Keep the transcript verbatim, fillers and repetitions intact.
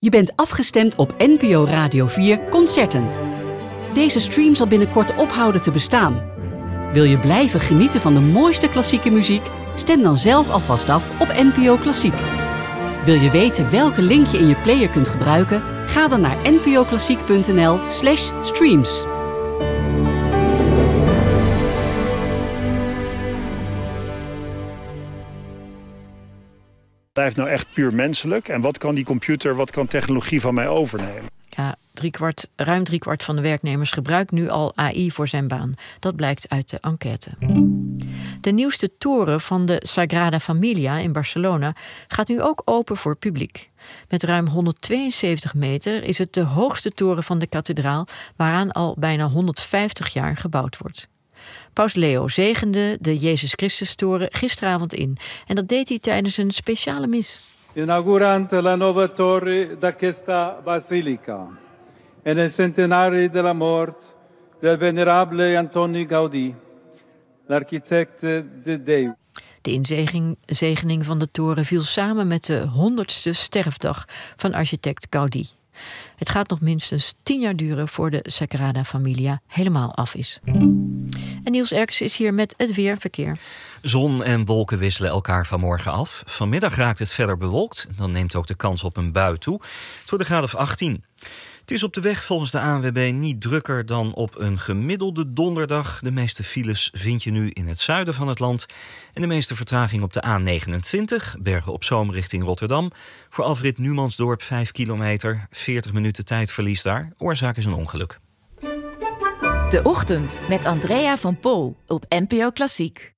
Je bent afgestemd op N P O Radio vier Concerten. Deze stream zal binnenkort ophouden te bestaan. Wil je blijven genieten van de mooiste klassieke muziek? Stem dan zelf alvast af op N P O Klassiek. Wil je weten welke link je in je player kunt gebruiken? Ga dan naar npoklassiek.nl slash streams. Blijft nou echt puur menselijk? En wat kan die computer, wat kan technologie van mij overnemen? Ja, driekwart, ruim driekwart van de werknemers gebruikt nu al A I voor zijn baan. Dat blijkt uit de enquête. De nieuwste toren van de Sagrada Familia in Barcelona gaat nu ook open voor publiek. Met ruim honderdtweeënzeventig meter is het de hoogste toren van de kathedraal, waaraan al bijna honderdvijftig jaar gebouwd wordt. Paus Leo zegende de Jezus Christus-toren gisteravond in. En dat deed hij tijdens een speciale mis. Inaugurante la nuova torre d'aquesta basilica e nel centenario della morte del venerabile Antoni Gaudí, l'architetto de Deu. De inzegening van de toren viel samen met de honderdste sterfdag van architect Gaudí. Het gaat nog minstens tien jaar duren voor de Sagrada Familia helemaal af is. En Niels Erkens is hier met het weerverkeer. Zon en wolken wisselen elkaar vanmorgen af. Vanmiddag raakt het verder bewolkt. Dan neemt ook de kans op een bui toe. Het wordt een graad of achttien. Het is op de weg volgens de A N W B niet drukker dan op een gemiddelde donderdag. De meeste files vind je nu in het zuiden van het land. En de meeste vertraging op de A negenentwintig, Bergen op Zoom richting Rotterdam. Voor afrit Numansdorp vijf kilometer, veertig minuten tijdverlies daar. Oorzaak is een ongeluk. De Ochtend met Andrea van Pol op N P O Klassiek.